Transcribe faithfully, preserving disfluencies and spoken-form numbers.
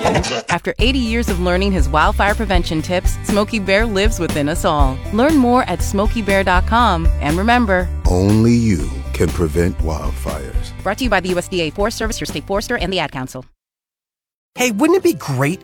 After eighty years of learning his wildfire prevention tips, Smokey Bear lives within us all. Learn more at smokey bear dot com. And remember, only you can prevent wildfires. Brought to you by the U S D A Forest Service, your state forester, and the Ad Council. Hey, wouldn't it be great